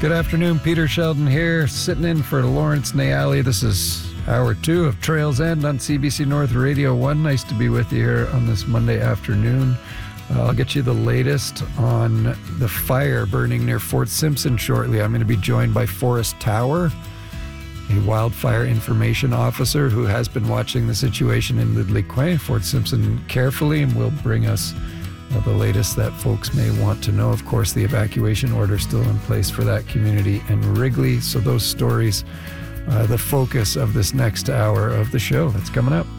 Good afternoon, Peter Sheldon here, sitting in for Lawrence Nayali. This is Hour 2 of Trails End on CBC North Radio 1. Nice to be with you here on this Monday afternoon. I'll get you the latest on the fire burning near Fort Simpson shortly. I'm going to be joined by Forrest Tower, a wildfire information officer who has been watching the situation in Lidley-Quay, Fort Simpson, carefully, and will bring us the latest that folks may want to know. Of course, the evacuation order still in place for that community and Wrigley. So those stories, the focus of this next hour of the show. That's coming up.